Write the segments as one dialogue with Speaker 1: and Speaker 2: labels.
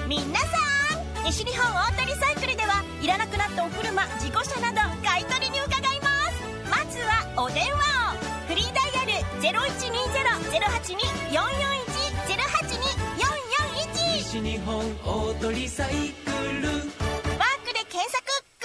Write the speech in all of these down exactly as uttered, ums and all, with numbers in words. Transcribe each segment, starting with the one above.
Speaker 1: 皆さん、西日本オートリサイクルではいらなくなったお車、事故車など買い取りに伺います。まずはお電話を。フリーダイヤル ゼロいちにゼロ ゼロはちに よんよんいち ゼロはちに よんよんいち。
Speaker 2: 西日本オートリサイクル。
Speaker 1: ワークで検索ク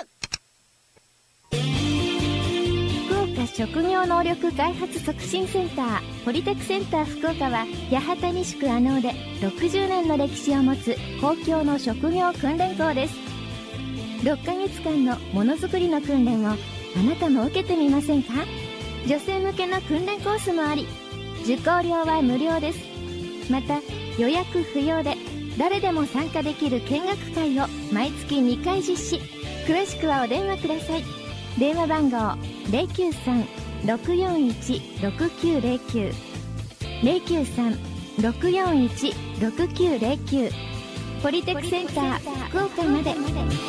Speaker 1: リック。
Speaker 3: 福岡職業能力開発促進センターポリテクセンター福岡は八幡西区阿能でろくじゅうねんの歴史を持つ公共の職業訓練校です。ろっかげつかんのものづくりの訓練をあなたも受けてみませんか？女性向けの訓練コースもあり、受講料は無料です。また予約不要で誰でも参加できる見学会を毎月にかい実施。詳しくはお電話ください。電話番号 ゼロきゅうさん ろくよんいち ろくきゅうゼロきゅう ゼロきゅうさん ろくよんいち ろくきゅうゼロきゅう。ポリテクセンター福岡まで。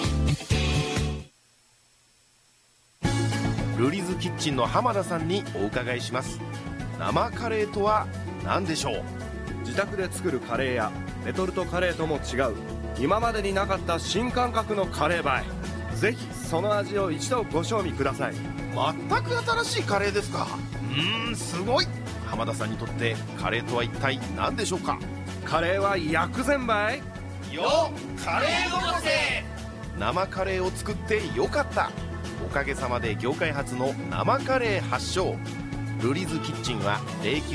Speaker 4: ルリズキッチンの浜田さんにお伺いします。生カレーとは何でしょう？
Speaker 5: 自宅で作るカレーやレトルトカレーとも違う今までになかった新感覚のカレーバイ。ぜひその味を一度ご賞味ください。
Speaker 4: 全く新しいカレーですか？うーん、すごい。浜田さんにとってカレーとは一体何でしょうか？
Speaker 5: カレーは薬膳バイ
Speaker 4: よカレーの女性。生カレーを作ってよかった。おかげさまで業界初の生カレー発祥。ルリズキッチンはゼロきゅう